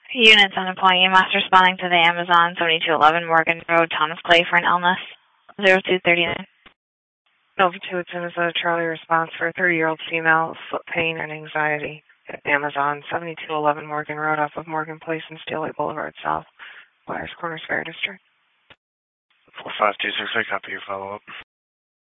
Units on employee must responding to the Amazon 7211 Morgan Road, Thomas Clay for an illness. 0239. Nova 2, it's in as a Charlie response for a 30-year-old female, foot pain and anxiety at Amazon 7211 Morgan Road off of Morgan Place and Steel Lake Boulevard South, Wires Corners Fair District. 45268, copy your follow-up.